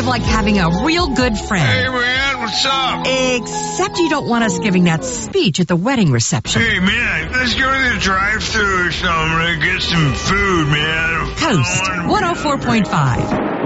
of like having a real good friend. Hey, man, what's up? Except you don't want us giving that speech at the wedding reception. Hey, man, let's go to the drive-thru or something and get some food, man. Coast 104.5.